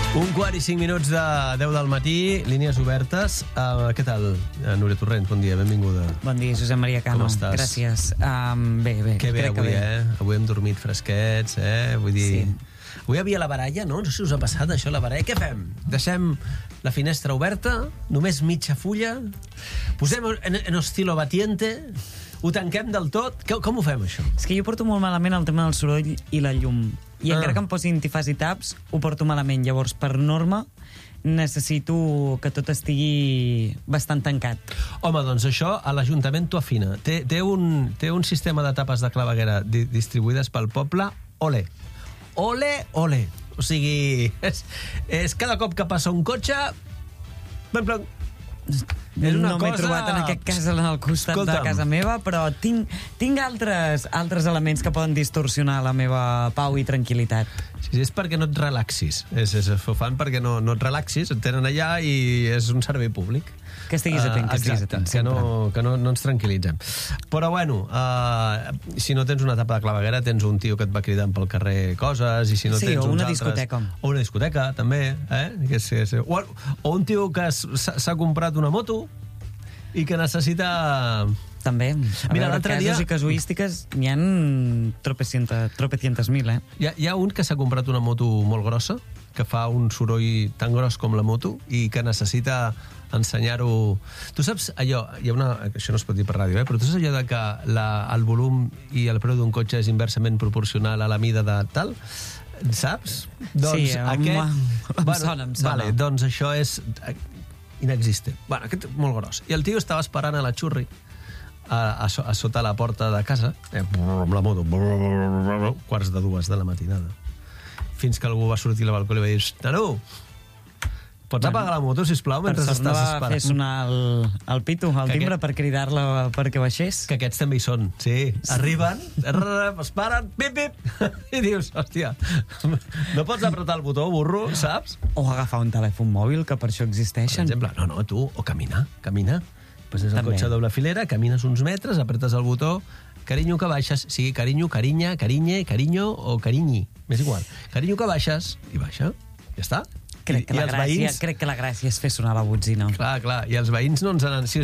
1:45 de 10 del matí, línies obertes. Què tal, Núria Torrent? Bon dia, benvinguda. Bon dia, Josep Maria Cano. Com estàs? Gràcies. Bé. Que bé avui, Avui hem dormit fresquets, Vull dir... Sí. Avui hi havia la baralla, no? No sé si us ha passat això, la baralla. Què fem? Deixem la finestra oberta? Només mitja fulla? Posem en estilo batiente? Ho tanquem del tot? Com ho fem, això? És que jo porto molt malament el tema del soroll i la llum. I encara que em posi antifàs i taps, ho porto malament. Llavors, per norma, necessito que tot estigui bastant tancat. Home, doncs això a l'Ajuntament t'ho afina. Té un sistema de tapes de claveguera distribuïdes pel poble. Ole. Ole, ole. O sigui, és cada cop que passa un cotxe... No m'he trobat en aquest cas al costat de casa meva, però tinc altres elements que poden distorsionar la meva pau i tranquil·litat. Sí, és perquè no et relaxis. Ho fan perquè no et relaxis, et tenen allà i és un servei públic. Que estiguis atent, que no ens tranquil·litzem. Però bueno, si no tens una tapa de claveguera, tens un tio que et va cridant pel carrer coses, i si no tens o una discoteca. O una discoteca, també. O un tio que s'ha comprat una moto i que necessita... També. Mira, l'altre dia... Casos i casuístiques n'hi ha tropecientes mil, Hi ha un que s'ha comprat una moto molt grossa, que fa un soroll tan gros com la moto i que necessita ensenyar-ho... Tu saps allò... Això no es pot dir per ràdio, però tu saps allò de que el volum i el preu d'un cotxe és inversament proporcional a la mida de tal? Saps? Doncs em sona. Vale, doncs això és inexistent. Bueno, aquest és molt gros. I el tio estava esperant a la xurri a sota la porta de casa, amb la moto, 1:45 de la matinada. Fins que algú va sortir al balcó i li va dir: Nano, pots apagar la moto, sisplau, mentre estàs esperant? Per sort no va fer sonar el pito, el timbre, per cridar-la perquè baixés. Que aquests també hi són, sí. Arriben, es paren, pip, pip, i dius, hòstia, no pots apretar el botó, burro, saps? O agafar un telèfon mòbil, que per això existeixen. Per exemple, no, tu, o caminar. Passes el cotxe a doble filera, camines uns metres, apretes el botó, carinyo que baixes, sigui carinyo, carinya, carinye, carinyo o carinyi, m'és igual. Carinyo que baixes, i baixa, ja està. Crec que la gràcia és fer sonar la botzina. Clar, i els veïns no ens han... Sí.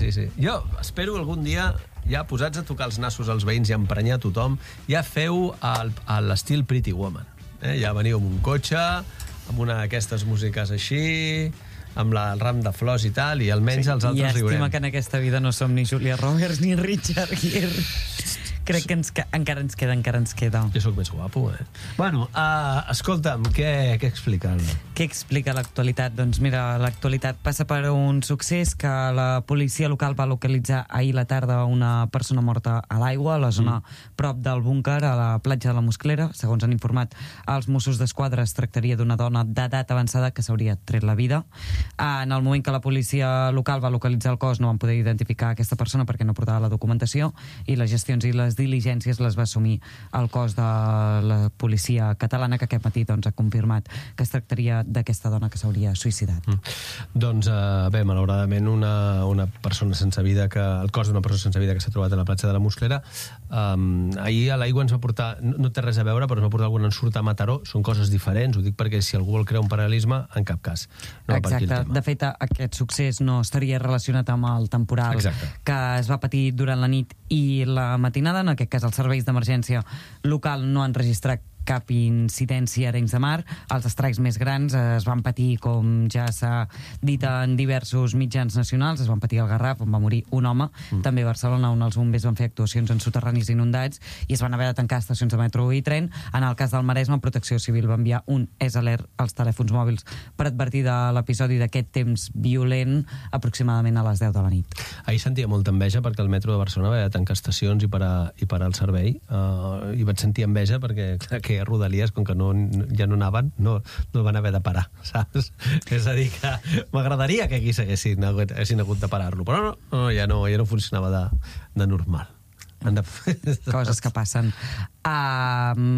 Jo espero algun dia, ja posats a tocar els nassos als veïns i a emprenyar tothom, ja feu a l'estil Pretty Woman. Ja veniu amb un cotxe, amb una d'aquestes músiques així, amb el ram de flors i tal, i almenys els altres riurem. Llàstima que en aquesta vida no som ni Julia Roberts ni Richard Gere. Crec que encara ens queda. Jo sóc més guapo, Bueno, escolta'm, què explica? Què explica l'actualitat? Doncs mira, l'actualitat passa per un succés que la policia local va localitzar ahir la tarda una persona morta a l'aigua, a la zona prop del búnquer, a la platja de la Musclera. Segons han informat els Mossos d'Esquadra, es tractaria d'una dona d'edat avançada que s'hauria tret la vida. En el moment que la policia local va localitzar el cos, no van poder identificar aquesta persona perquè no portava la documentació, i les gestions i les diligències les va assumir el cos de la policia catalana, que aquest matí ha confirmat que es tractaria d'aquesta dona que s'hauria suïcidat. Doncs bé, malauradament una persona sense vida, el cos d'una persona sense vida que s'ha trobat a la platja de la Musclera. Ahir a l'aigua ens va portar, no té res a veure, però ens va portar algun ensurt a Mataró. Són coses diferents, ho dic perquè si algú vol crear un paral·lelisme, en cap cas. Exacte, de fet aquest succés no estaria relacionat amb el temporal que es va patir durant la nit i la matinada. En aquest cas els serveis d'emergència local no han registrat cap incidència a Arenys de Mar. Els estralls més grans es van patir, com ja s'ha dit en diversos mitjans nacionals. Es van patir al Garraf, on va morir un home, també a Barcelona, on els bombers van fer actuacions en soterranis inundats i es van haver de tancar estacions de metro i tren. En el cas del Maresme, Protecció Civil va enviar un S-Alert als telèfons mòbils per advertir de l'episodi d'aquest temps violent aproximadament a les 10 de la nit. Ahir sentia molta enveja perquè el metro de Barcelona va tancar estacions i parar el servei, i vaig sentir enveja perquè que Rodalies, com que ja no anaven, no van haver de parar, saps? És a dir, que m'agradaria que aquí haguessin hagut de parar-lo, però ja no funcionava de normal. Coses que passen.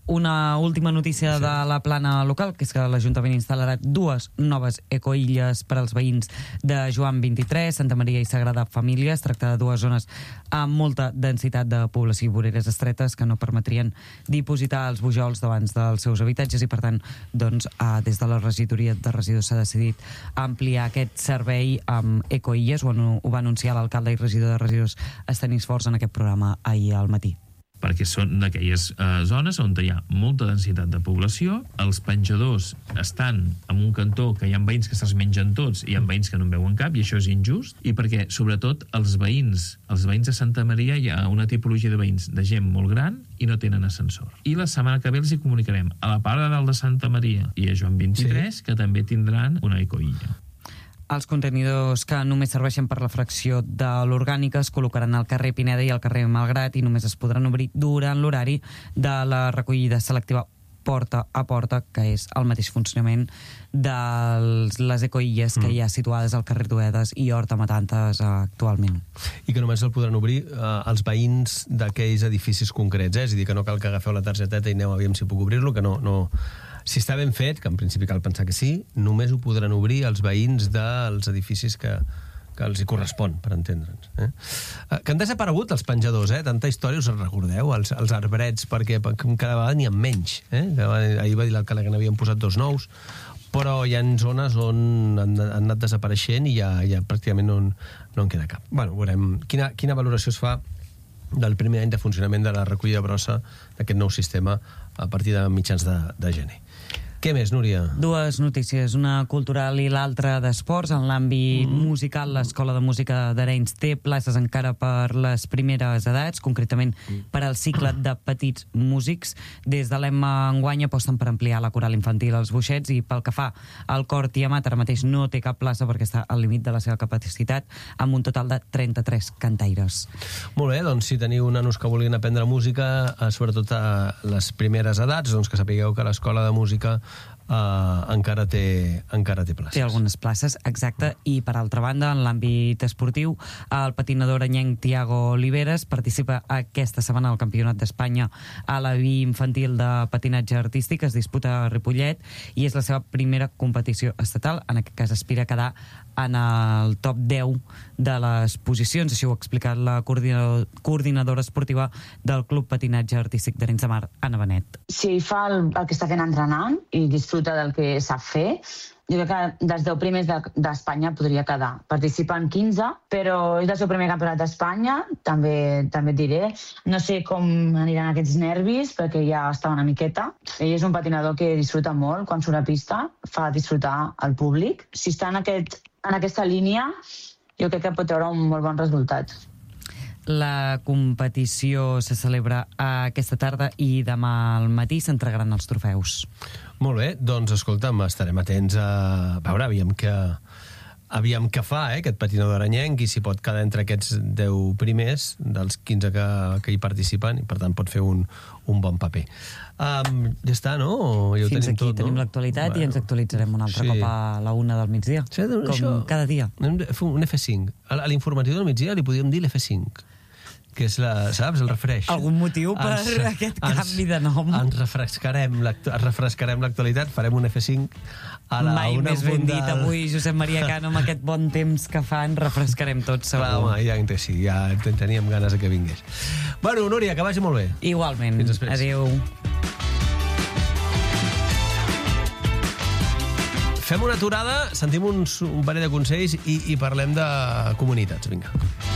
una última notícia de la plana local, que és que l'Ajuntament instal·larà 2 noves ecoilles per als veïns de Joan 23, Santa Maria i Sagrada Família. Es tracta de 2 zones amb molta densitat de població i voreres estretes que no permetrien dipositar els bujols davant dels seus habitatges i, per tant, doncs, des de la regidoria de residus s'ha decidit ampliar aquest servei amb ecoilles. Ho va anunciar l'alcalde i regidor de residus Estanis Forts en aquest programa ahir al matí. Perquè són d'aquelles zones on hi ha molta densitat de població, els penjadors estan en un cantó que hi ha veïns que se'ls mengen tots i hi ha veïns que no en veuen cap, i això és injust, i perquè, sobretot, els veïns de Santa Maria, hi ha una tipologia de veïns de gent molt gran i no tenen ascensor. I la setmana que ve els hi comunicarem a la part de dalt de Santa Maria i a Joan 23, que també tindran una ecoilla. Els contenidors que només serveixen per la fracció de l'orgànica es col·locaran al carrer Pineda i al carrer Malgrat i només es podran obrir durant l'horari de la recollida selectiva porta a porta, que és el mateix funcionament de les ecoilles que hi ha situades al carrer Duedes i Horta Matantes actualment. I que només el podran obrir els veïns d'aquells edificis concrets, és a dir, que no cal que agafeu la targeteta i aneu aviam si puc obrir-lo, que no... Si està ben fet, que en principi cal pensar que sí, només ho podran obrir els veïns dels edificis que els hi correspon, per entendre'ns. Que han desaparegut els penjadors, tanta història, us en recordeu? Els arbrets, perquè cada vegada n'hi ha menys. Ahir va dir l'alcalde que n'havien posat 2 nous, però hi ha zones on han anat desapareixent i ja pràcticament no en queda cap. Bueno, veurem quina valoració es fa del primer any de funcionament de la recollida brossa d'aquest nou sistema a partir de mitjans de gener. Què més, Núria? 2 notícies, una cultural i l'altra d'esports. En l'àmbit musical, l'Escola de Música d'Arenys té places encara per les primeres edats, concretament per al cicle de petits músics. Des de l'EMMA enguany aposten per ampliar la coral infantil als Boixets i pel que fa al cor Tiamat, ara mateix no té cap plaça perquè està al límit de la seva capacitat, amb un total de 33 cantaires. Molt bé, doncs si teniu nanos que vulguin aprendre música, sobretot a les primeres edats, doncs que sapigueu que l'Escola de Música encara té places. Té algunes places, exacte. I per altra banda, en l'àmbit esportiu, el patinador arenyenc Tiago Oliveres participa aquesta setmana al Campionat d'Espanya a la infantil de patinatge artístic, es disputa a Ripollet i és la seva primera competició estatal. En aquest cas aspira a quedar en el top 10 de les posicions. Això ho ha explicat la coordinadora esportiva del Club Patinatge Artístic d'Arenys de Mar, Anna Benet. Si fa el que està fent entrenant i disfruta del que sap fer, jo crec que dels 10 primers d'Espanya podria quedar. Participa en 15, però és el seu primer campionat d'Espanya, també et diré. No sé com aniran aquests nervis, perquè ja està una miqueta. Ell és un patinador que disfruta molt quan surt a pista, fa disfrutar al públic. Si està en aquesta línia, jo crec que pot treure un molt bon resultat. La competició se celebra aquesta tarda i demà al matí s'entregaran els trofeus. Molt bé, doncs escolta'm, estarem atents a veure, aviam què fa aquest patinador arenyenc i si pot quedar entre aquests 10 primers dels 15 que hi participen i per tant pot fer un bon paper. Ja està, no? Ja fins aquí tot, tenim l'actualitat i ens actualitzarem un altre cop a la 1 del migdia, com cada dia. Hem de fer un F5. A l'informatiu del migdia li podíem dir l'F5, que és saps, el refresh. Algun motiu per aquest canvi de nom? Ens refrescarem l'actualitat, farem un F5 a la 1. Mai més ben dit avui, Josep Maria Cano, amb aquest bon temps que fa, ens refrescarem tots, segur. Clar, home, ja teníem ganes que vingués. Bueno, Núria, que vagi molt bé. Igualment. Adéu. Fem una aturada, sentim un parell de consells i parlem de comunitats. Vinga.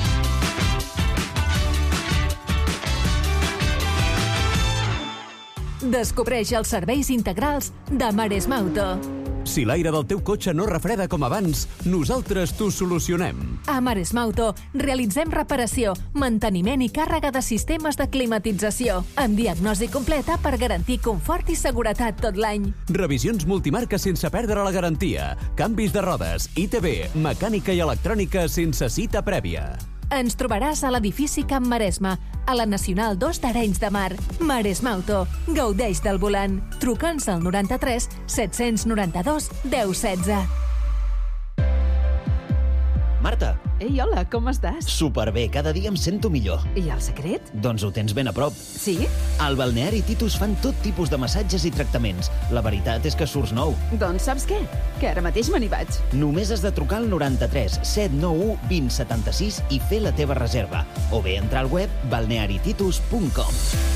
Descobreix els serveis integrals de Maresma Auto. Si l'aire del teu cotxe no refreda com abans, nosaltres t'ho solucionem. A Maresma Auto realitzem reparació, manteniment i càrrega de sistemes de climatització, amb diagnosi completa per garantir confort i seguretat tot l'any. Revisions multimarca sense perdre la garantia, canvis de rodes, ITV, mecànica i electrònica sense cita prèvia. Ens trobaràs a l'edifici Camp Maresma, a la Nacional 2 d'Arenys de Mar. Maresma Auto. Gaudeix del volant. Truca'ns al 93 792 1016. Marta, Ei, hola, com estàs? Superbé, cada dia em sento millor. I el secret? Doncs ho tens ben a prop. Sí? Al balneari Titus fan tot tipus de massatges i tractaments. La veritat és que surts nou. Doncs saps què? Que ara mateix me n'hi vaig. Només has de trucar al 93 791 2076 i fer la teva reserva. O bé entrar al web balnearititus.com.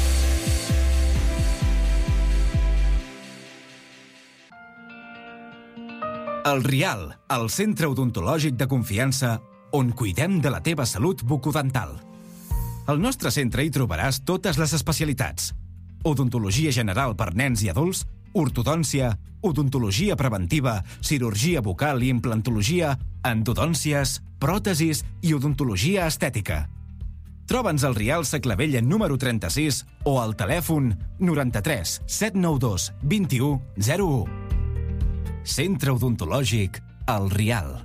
El Rial, el centre odontològic de confiança on cuidem de la teva salut bucodental. Al nostre centre hi trobaràs totes les especialitats. Odontologia general per nens i adults, ortodòncia, odontologia preventiva, cirurgia bucal i implantologia, endodòncies, pròtesis i odontologia estètica. Troba'ns al Rial Saclavella número 36 o al telèfon 93 792 21 01. Centre odontològic El Rial.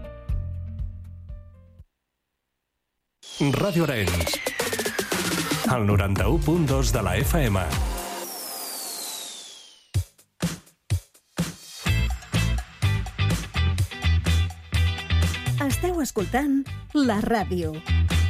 Ràdio Arenys, el 91.2 de la FM. Esteu escoltant la ràdio.